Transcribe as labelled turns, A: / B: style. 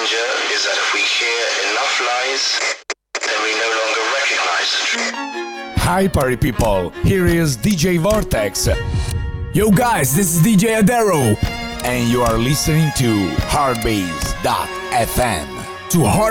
A: danger is that if we hear enough lies, then we no longer recognize the truth.
B: Hi party people, here is DJ Vortex.
C: Yo guys, this is DJ Adero.
B: And you are listening to Heartbeats.fm.
C: To